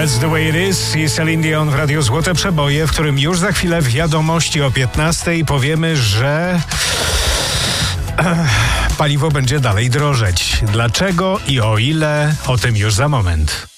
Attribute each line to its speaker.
Speaker 1: That's the way it is i Celine Dion w Radiu Złote Przeboje, w którym już za chwilę w wiadomości o 15:00 powiemy, że paliwo będzie dalej drożeć. Dlaczego i o ile? O tym już za moment.